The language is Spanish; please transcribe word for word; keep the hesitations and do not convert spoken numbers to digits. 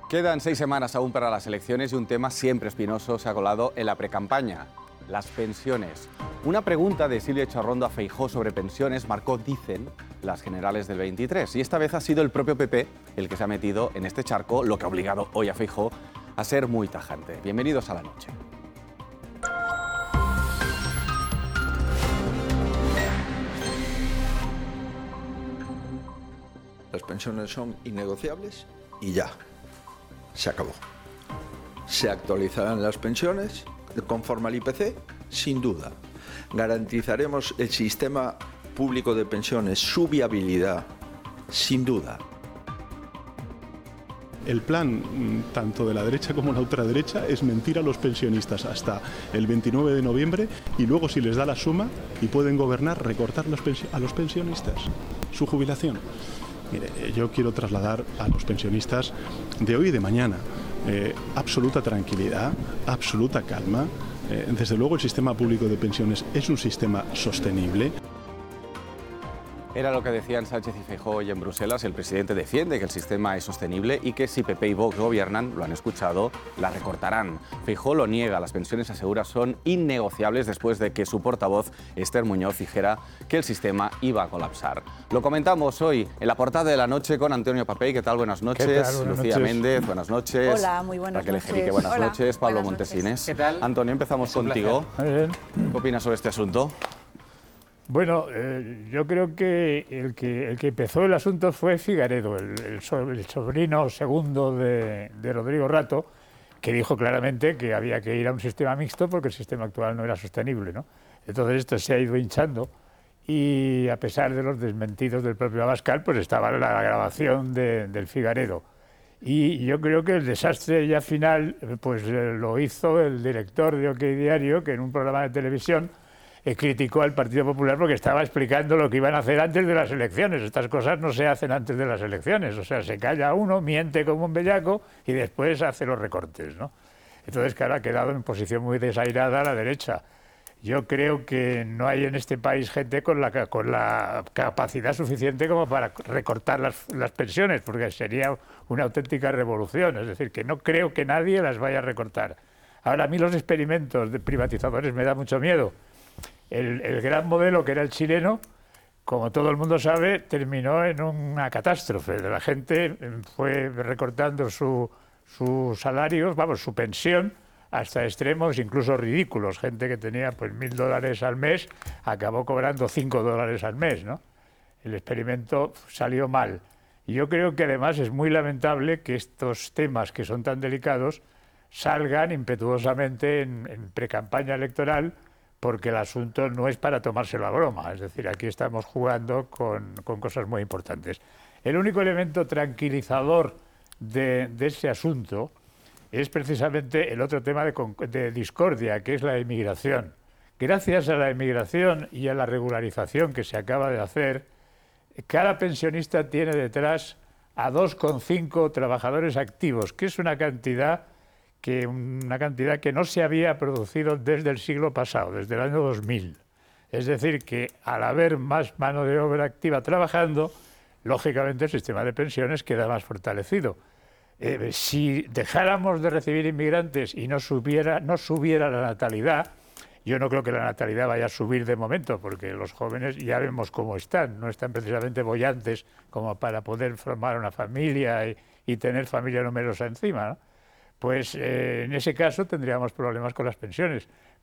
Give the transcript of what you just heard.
Quedan seis semanas aún para las elecciones y un tema siempre espinoso se ha colado en la precampaña: las pensiones. Una pregunta de Silvia Echarrondo a Feijóo sobre pensiones marcó, dicen, las generales del veintitrés. Y esta vez ha sido el propio P P el que se ha metido en este charco, lo que ha obligado hoy a Feijóo a ser muy tajante. Bienvenidos a La Noche. Las pensiones son innegociables y ya. Se acabó. ¿Se actualizarán las pensiones conforme al I P C? Sin duda. ¿Garantizaremos el sistema público de pensiones, su viabilidad? Sin duda. El plan, tanto de la derecha como la ultraderecha, es mentir a los pensionistas hasta el veintinueve de noviembre y luego, si les da la suma y pueden gobernar, recortar a los pensionistas su jubilación. Mire, yo quiero trasladar a los pensionistas de hoy y de mañana eh, absoluta tranquilidad, absoluta calma. Eh, desde luego el sistema público de pensiones es un sistema sostenible. Era lo que decían Sánchez y Feijóo hoy en Bruselas. El presidente defiende que el sistema es sostenible y que si P P y Vox gobiernan, lo han escuchado, la recortarán. Feijóo lo niega, las pensiones, asegura, son innegociables después de que su portavoz, Esther Muñoz, dijera que el sistema iba a colapsar. Lo comentamos hoy en la portada de La Noche con Antonio Papey. ¿Qué tal? Buenas noches. Buenas Lucía noches. Méndez, buenas noches. Hola, muy buenas Raquel noches. Ejerique, buenas Hola, noches. Pablo buenas Montesines. noches. ¿Qué tal? Antonio, empezamos Es un contigo. placer. ¿Qué opinas sobre este asunto? Bueno, eh, yo creo que el, que el que empezó el asunto fue Figaredo, el, el, so, el sobrino segundo de, de Rodrigo Rato, que dijo claramente que había que ir a un sistema mixto porque el sistema actual no era sostenible, ¿no? Entonces esto se ha ido hinchando y, a pesar de los desmentidos del propio Abascal, pues estaba la grabación de, del Figaredo. Y yo creo que el desastre ya final pues lo hizo el director de OK Diario, que en un programa de televisión eh, criticó al Partido Popular porque estaba explicando lo que iban a hacer antes de las elecciones. Estas cosas no se hacen antes de las elecciones, o sea, se calla uno, miente como un bellaco y después hace los recortes, ¿no? Entonces, claro, ha quedado en posición muy desairada a la derecha. Yo creo que no hay en este país gente con la, con la capacidad suficiente como para recortar las, las pensiones, porque sería una auténtica revolución. Es decir, que no creo que nadie las vaya a recortar. Ahora, a mí los experimentos de privatizadores me da mucho miedo. El, el gran modelo, que era el chileno, como todo el mundo sabe, terminó en una catástrofe. La gente fue recortando su, sus salarios, vamos, su pensión, hasta extremos incluso ridículos. Gente que tenía pues mil dólares al mes acabó cobrando cinco dólares al mes, ¿no? El experimento salió mal. Y yo creo que además es muy lamentable que estos temas que son tan delicados salgan impetuosamente en, en precampaña electoral, porque el asunto no es para tomárselo a broma. Es decir, aquí estamos jugando con, con cosas muy importantes. El único elemento tranquilizador de, de ese asunto es precisamente el otro tema de, de discordia, que es la inmigración. Gracias a la inmigración y a la regularización que se acaba de hacer, cada pensionista tiene detrás a dos coma cinco trabajadores activos, que es una cantidad que, una cantidad que no se había producido desde el siglo pasado, desde el año dos mil. Es decir, que al haber más mano de obra activa trabajando, lógicamente el sistema de pensiones queda más fortalecido. Eh, si dejáramos de recibir inmigrantes y no subiera, no subiera la natalidad, yo no creo que la natalidad vaya a subir de momento, porque los jóvenes ya vemos cómo están, no están precisamente bollantes como para poder formar una familia y, y tener familia numerosa encima, ¿no? Pues eh, en ese caso tendríamos problemas con las pensiones.